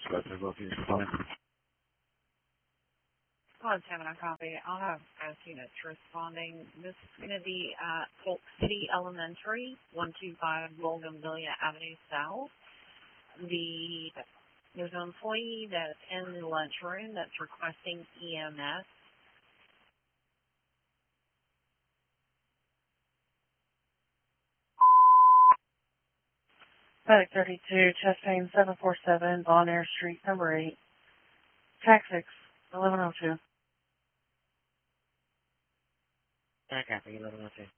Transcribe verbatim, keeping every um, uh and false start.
But they're both using phone. Hello, Tim, and I copy. I'll have both units responding. This is going to be at Polk City Elementary, one two five Bougainvillea Avenue South. The There's an employee that's in the lunchroom that's requesting E M S. Medic thirty-two, chest pain seven four seven, Bon Air Street, number eight. Tax six, eleven oh two. I copy, eleven oh two.